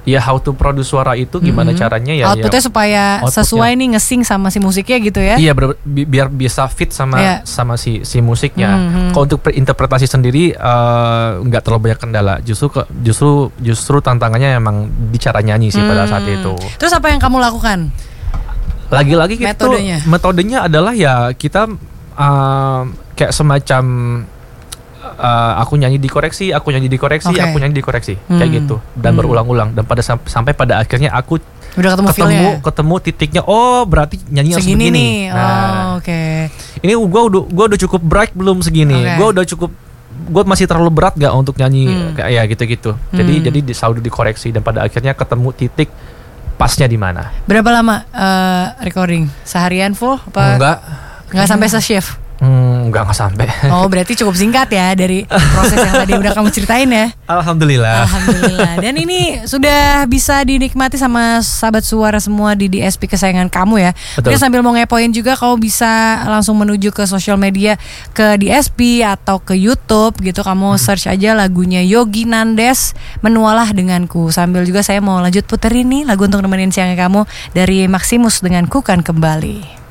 ya how to produce suara itu gimana caranya ya. Outputnya supaya sesuai nih nge-sync sama si musiknya gitu ya. Iya, biar bisa fit sama si musiknya. Kalau untuk interpretasi sendiri nggak terlalu banyak kendala. Justru tantangannya emang di cara nyanyi sih pada saat itu. Terus apa yang kamu lakukan? Lagi-lagi gitu metodenya adalah ya kita kayak semacam aku nyanyi dikoreksi, aku nyanyi dikoreksi, aku nyanyi dikoreksi, kayak gitu dan berulang-ulang dan sampai pada akhirnya aku udah ketemu titiknya. Oh, berarti nyanyi harus begini nih. Nah, ini gua udah cukup bright belum segini? Gue masih terlalu berat gak untuk nyanyi kayak ya gitu-gitu. Jadi selalu dikoreksi dan pada akhirnya ketemu titik pasnya di mana. Berapa lama recording? Seharian full? Apa? Enggak sampai se-shift? Enggak sampai. Oh, berarti cukup singkat ya dari proses yang tadi udah kamu ceritain ya. Alhamdulillah. Dan ini sudah bisa dinikmati sama sahabat suara semua di DSP kesayangan kamu ya. Betul. Mungkin sambil mau ngepoin juga, kamu bisa langsung menuju ke sosial media, ke DSP atau ke YouTube gitu. Kamu search aja lagunya Yogi Nandes, Menualah Denganku. Sambil juga saya mau lanjut puterin nih lagu untuk nemenin siangnya kamu dari Maximus dengan Ku Kan Kembali.